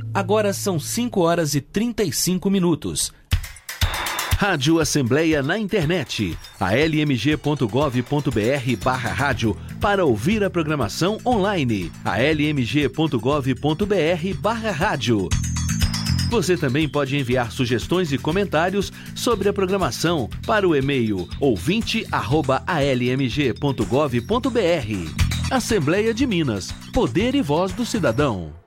Agora são 5h35. Rádio Assembleia na internet, almg.gov.br/rádio para ouvir a programação online, almg.gov.br/rádio. Você também pode enviar sugestões e comentários sobre a programação para o e-mail ouvinte@almg.gov.br. Assembleia de Minas, Poder e Voz do Cidadão.